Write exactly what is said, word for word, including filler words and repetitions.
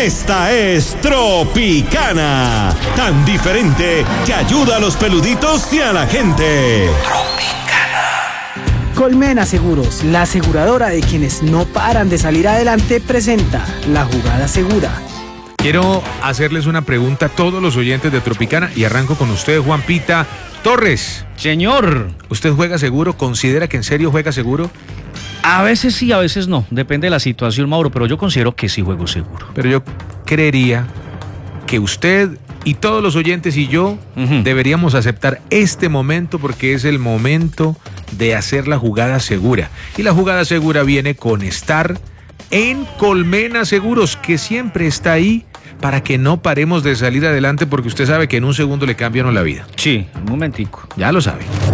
Esta es Tropicana, tan diferente que ayuda a los peluditos y a la gente. Tropicana. Colmena Seguros, la aseguradora de quienes no paran de salir adelante, presenta La Jugada Segura. Quiero hacerles una pregunta a todos los oyentes de Tropicana y arranco con usted, Juan Pita Torres. Señor. ¿Usted juega seguro? ¿Considera que en serio juega seguro? A veces sí, a veces no. Depende de la situación, Mauro, pero yo considero que sí juego seguro. Pero yo creería que usted y todos los oyentes y yo uh-huh. deberíamos aceptar este momento porque es el momento de hacer la jugada segura. Y la jugada segura viene con estar en Colmena Seguros, que siempre está ahí para que no paremos de salir adelante porque usted sabe que en un segundo le cambia a uno la vida. Sí, un momentico. Ya lo sabe.